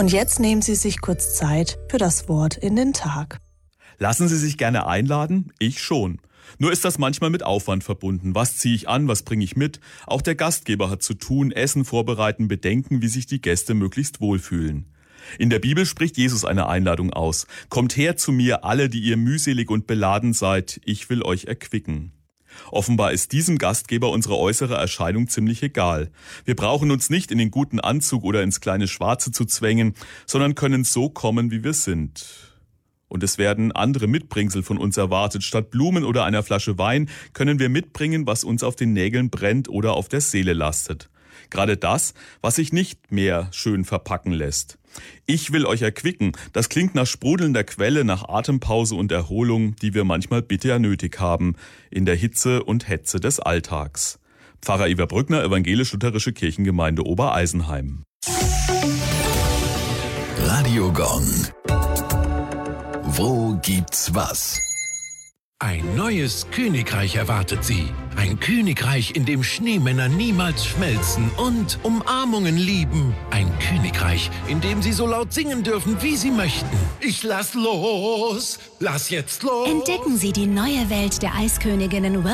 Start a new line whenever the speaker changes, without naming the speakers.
Und jetzt nehmen Sie sich kurz Zeit für das Wort in den Tag.
Lassen Sie sich gerne einladen? Ich schon. Nur ist das manchmal mit Aufwand verbunden. Was ziehe ich an, was bringe ich mit? Auch der Gastgeber hat zu tun, Essen vorbereiten, bedenken, wie sich die Gäste möglichst wohlfühlen. In der Bibel spricht Jesus eine Einladung aus. Kommt her zu mir, alle, die ihr mühselig und beladen seid, ich will euch erquicken. Offenbar ist diesem Gastgeber unsere äußere Erscheinung ziemlich egal. Wir brauchen uns nicht in den guten Anzug oder ins kleine Schwarze zu zwängen, sondern können so kommen, wie wir sind. Und es werden andere Mitbringsel von uns erwartet. Statt Blumen oder einer Flasche Wein können wir mitbringen, was uns auf den Nägeln brennt oder auf der Seele lastet. Gerade das, was sich nicht mehr schön verpacken lässt. Ich will euch erquicken. Das klingt nach sprudelnder Quelle, nach Atempause und Erholung, die wir manchmal bitter nötig haben, in der Hitze und Hetze des Alltags. Pfarrer Iver Brückner, Evangelisch-Lutherische Kirchengemeinde Obereisenheim.
Radio Gong. Wo gibt's was?
Ein neues Königreich erwartet Sie. Ein Königreich, in dem Schneemänner niemals schmelzen und Umarmungen lieben. Ein Königreich, in dem Sie so laut singen dürfen, wie Sie möchten. Ich lass los! Lass jetzt los!
Entdecken Sie die neue Welt der Eisköniginnen